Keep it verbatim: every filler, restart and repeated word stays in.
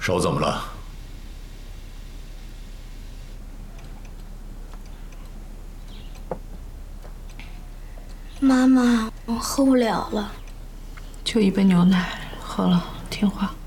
手怎么了？ 妈妈，我喝不了了。 就一杯牛奶，喝了听话。